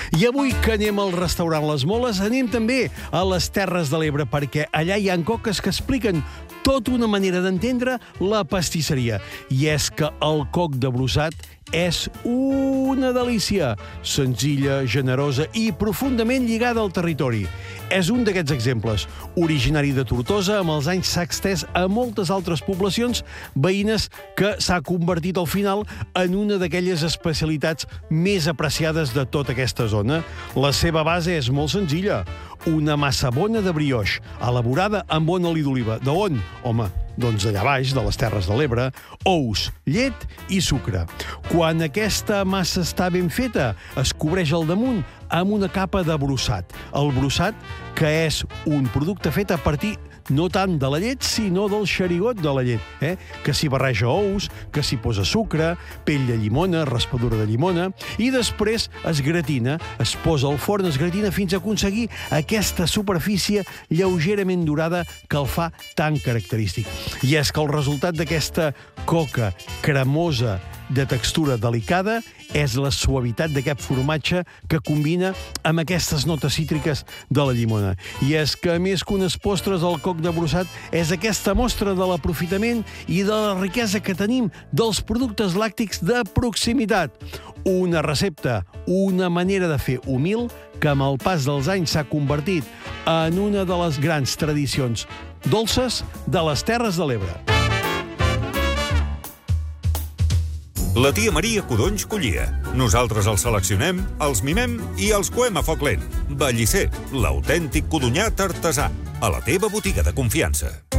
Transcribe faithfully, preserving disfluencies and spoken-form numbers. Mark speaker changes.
Speaker 1: I avui que anem al restaurant Les Moles, anem també a les Terres de l'Ebre, perquè allà hi ha coques que expliquen tota una manera d'entendre la pastisseria. I és que el coc de brossat és una delícia, senzilla, generosa i profundament lligada al territori. És un d'aquests exemples. Originari de Tortosa, amb els anys s'ha extès a moltes altres poblacions veïnes que s'ha convertit al final en una d'aquelles especialitats més apreciades de tota aquesta zona. La seva base és molt senzilla. Una massa bona de brioix, elaborada amb bon oli d'oliva. D'on? Home, doncs allà baix, de les Terres de l'Ebre, ous, llet i sucre. Quan aquesta massa està ben feta, es cobreix al damunt amb una capa de brossat. El brossat, que és un producte fet a partir no tant de la llet, sinó del xerigot de la llet, eh? que s'hi barreja ous, que s'hi posa sucre, pell de llimona, raspadura de llimona, i després es gratina, es posa al forn, es gratina fins a aconseguir aquesta superfície lleugerament dorada que el fa tan característic. I és que el resultat d'aquesta coca cremosa de textura delicada és la suavitat d'aquest formatge que combina amb aquestes notes cítriques de la llimona. I és que, més que unes postres, el coc de brossat és aquesta mostra de l'aprofitament i de la riquesa que tenim dels productes làctics de proximitat. Una recepta, una manera de fer humil que amb el pas dels anys s'ha convertit en una de les grans tradicions dolces de les Terres de l'Ebre.
Speaker 2: La tia Maria codonys collia. Nosaltres els seleccionem, els mimem i els coem a foc lent. Bellicer, l'autèntic codonyat artesà. A la teva botiga de confiança.